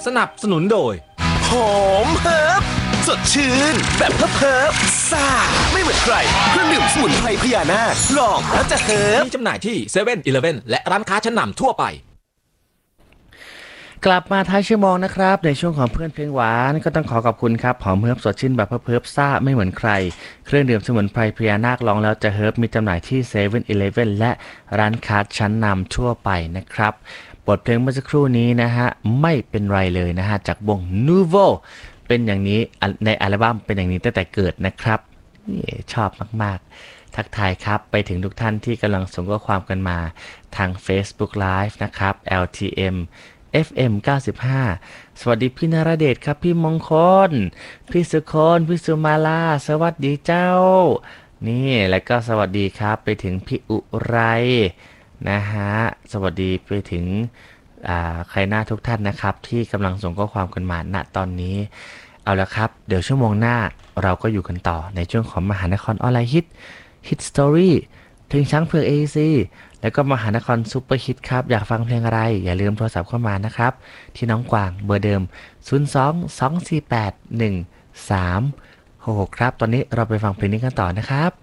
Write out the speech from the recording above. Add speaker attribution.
Speaker 1: สนับสนุนโดย
Speaker 2: หอมเฮิร์บสดชื่นแบบเฮิร์บซ่าไม่เหมือนใครเครื่องดื่มสมุนไพรพญานาคลองแล้วจะเฮิร์บ
Speaker 1: มีจำหน่ายที่เซเว่นอีเลฟเว่นและร้านค้าชั้นนำทั่วไป
Speaker 3: กลับมาท้ายชั่วโมงนะครับในช่วงของเพื่อนเพลงหวานก็ต้องขอบคุณครับหอมเฮิร์บสดชื่นแบบเฮิร์บซ่าไม่เหมือนใครเครื่องดื่มสมุนไพรพญานาคลองแล้วจะเฮิร์บมีจำหน่ายที่เซเว่นอีเลฟเว่นและร้านค้าชั้นนำทั่วไปนะครับบทเพลงเมื่อสักครู่นี้นะฮะไม่เป็นไรเลยนะฮะจากวง Nuvo เป็นอย่างนี้ในอัลบั้มเป็นอย่างนี้ตั้งแต่เกิดนะครับชอบมากๆทักทายครับไปถึงทุกท่านที่กำลังส่งข้อความกันมาทาง Facebook Live นะครับ LTM FM 95สวัสดีพี่นรเดชครับพี่มงคลพี่สุคนพี่สุมาลาสวัสดีเจ้านี่แล้วก็สวัสดีครับไปถึงพี่อุไรนะฮะสวัสดีไปถึงใครหน้าทุกท่านนะครับที่กำลังส่งข้อความกันมาณตอนนี้เอาละครับเดี๋ยวชั่วโมงหน้าเราก็อยู่กันต่อในช่วงของมหานครออนไลน์ฮิตสตอรี่เพลงช้างเผือก AEC แล้วก็มหานครซุปเปอร์ฮิตครับอยากฟังเพลงอะไรอย่าลืมโทรศัพท์เข้ามานะครับที่น้องกวางเบอร์เดิม02 248 1366ครับตอนนี้เราไปฟังเพลงนี้กันต่อนะครับ